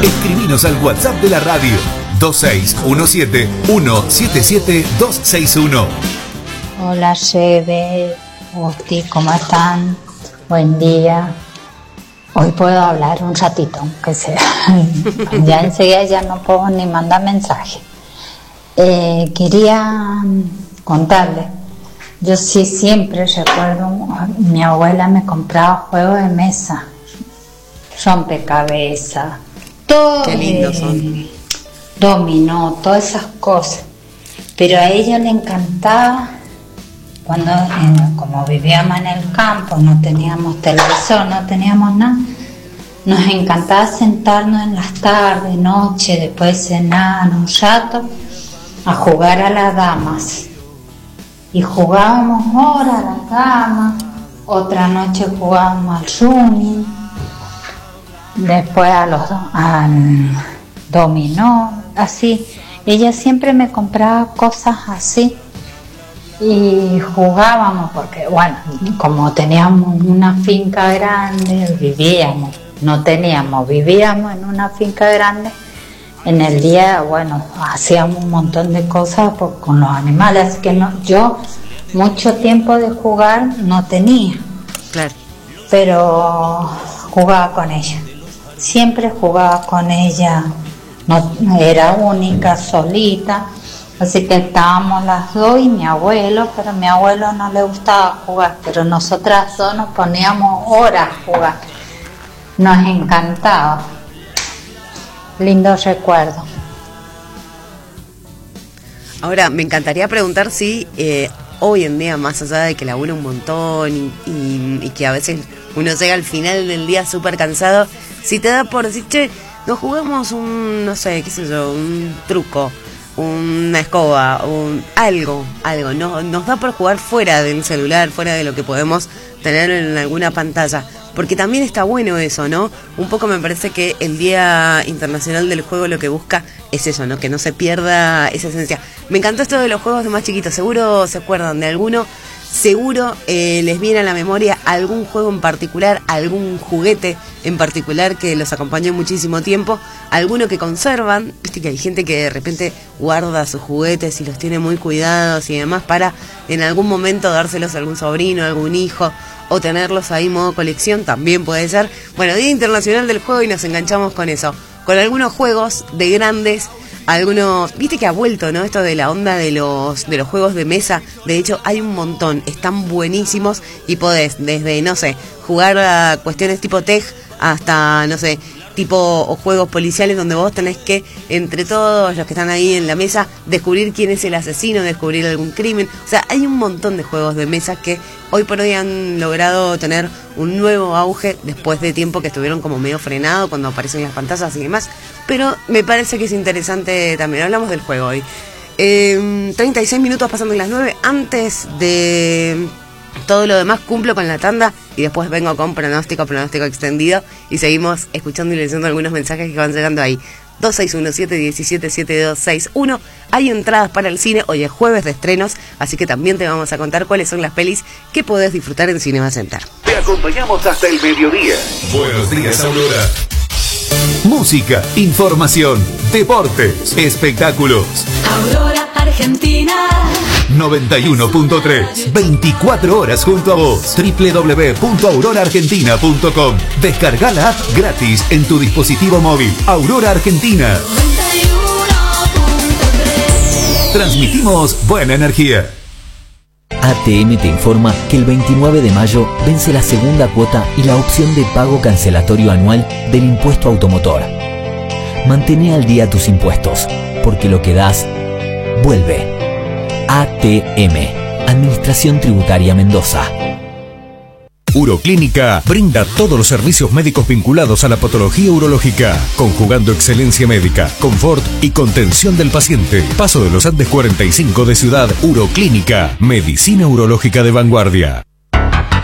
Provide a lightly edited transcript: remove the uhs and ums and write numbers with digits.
Escribinos al WhatsApp de la radio 2617-177-261. Hola, Shebe, Gusti, ¿cómo están? Buen día. Hoy puedo hablar un ratito, aunque sea. Ya enseguida ya no puedo ni mandar mensaje. Quería contarles. Yo sí siempre recuerdo, mi abuela me compraba juegos de mesa, rompecabezas, todo. Qué lindos son. Dominó, todas esas cosas. Pero a ella le encantaba, cuando como vivíamos en el campo, no teníamos televisor, no teníamos nada, nos encantaba sentarnos en las tardes, noche, después de cenar un rato, a jugar a las damas. Y jugábamos horas a las damas, otra noche jugábamos al rummy, después al dominó, así. Ella siempre me compraba cosas así y jugábamos, porque bueno, como teníamos una finca grande, vivíamos en una finca grande. En el día, bueno, hacíamos un montón de cosas con los animales, así que no, yo mucho tiempo de jugar no tenía. Claro. Pero jugaba con ella. Siempre jugaba con ella. No era única, solita. Así que estábamos las dos y mi abuelo, pero a mi abuelo no le gustaba jugar. Pero nosotras dos nos poníamos horas a jugar. Nos encantaba. Lindo recuerdo. Ahora, me encantaría preguntar si hoy en día, más allá de que labura un montón y que a veces uno llega al final del día súper cansado, si te da por decir, che, nos jugamos no sé, qué sé yo, un truco, una escoba, algo, no, nos da por jugar fuera del celular, fuera de lo que podemos tener en alguna pantalla. Porque también está bueno eso, ¿no? Un poco me parece que el Día Internacional del Juego lo que busca es eso, ¿no? Que no se pierda esa esencia. Me encantó esto de los juegos de más chiquitos. Seguro se acuerdan de alguno. Seguro les viene a la memoria algún juego en particular, algún juguete en particular que los acompañó muchísimo tiempo. Alguno que conservan. Viste que hay gente que de repente guarda sus juguetes y los tiene muy cuidados y demás para en algún momento dárselos a algún sobrino, a algún hijo, o tenerlos ahí modo colección, también puede ser. Bueno, Día Internacional del Juego y nos enganchamos con eso. Con algunos juegos de grandes, algunos... Viste que ha vuelto, ¿no? Esto de la onda de los juegos de mesa. De hecho, hay un montón. Están buenísimos y podés, desde, no sé, jugar a cuestiones tipo tech hasta, no sé, tipo o juegos policiales donde vos tenés que, entre todos los que están ahí en la mesa, descubrir quién es el asesino, descubrir algún crimen. O sea, hay un montón de juegos de mesa que hoy por hoy han logrado tener un nuevo auge después de tiempo que estuvieron como medio frenado cuando aparecen las pantallas y demás. Pero me parece que es interesante también. Hablamos del juego hoy. 36 minutos pasando las 9. Antes de todo lo demás cumplo con la tanda y después vengo con pronóstico extendido y seguimos escuchando y leyendo algunos mensajes que van llegando ahí. 2617177261. Hay entradas para el cine, hoy es jueves de estrenos, así que también te vamos a contar cuáles son las pelis que podés disfrutar en Cinema Center. Te acompañamos hasta el mediodía. Buenos días, Aurora. Música, información, deportes, espectáculos. Aurora Argentina 91.3, 24 horas junto a vos. www.auroraargentina.com. Descarga la app gratis en tu dispositivo móvil. Aurora Argentina. 91.3. Transmitimos buena energía. ATM te informa que el 29 de mayo vence la segunda cuota y la opción de pago cancelatorio anual del impuesto automotor. Mantén al día tus impuestos, porque lo que das, vuelve. ATM, Administración Tributaria Mendoza. Uroclínica brinda todos los servicios médicos vinculados a la patología urológica, conjugando excelencia médica, confort y contención del paciente. Paso de los Andes 45 de Ciudad. Uroclínica, medicina urológica de vanguardia.